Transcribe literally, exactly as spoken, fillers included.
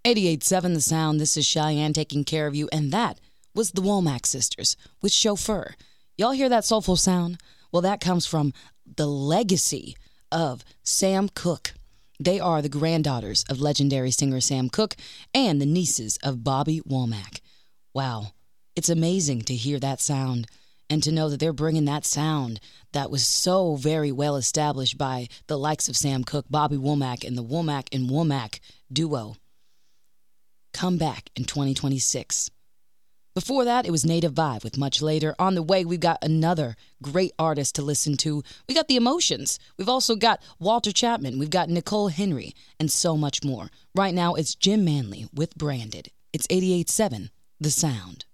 eighty-eight point seven The Sound. This is Cheyenne taking care of you. And that was the Womack Sisters with Chauffeur. Y'all hear that soulful sound? Well, that comes from the legacy of Sam Cooke. They are the granddaughters of legendary singer Sam Cooke and the nieces of Bobby Womack. Wow. It's amazing to hear that sound and to know that they're bringing that sound that was so very well established by the likes of Sam Cooke, Bobby Womack, and the Womack and Womack duo. Come back in twenty twenty-six. Before that, it was Native Vibe with Much Later. On the way, we've got another great artist to listen to. We got The Emotions. We've also got Walter Chapman. We've got Nicole Henry and so much more. Right now, it's Jim Manley with Branded. It's eighty-eight point seven The Sound.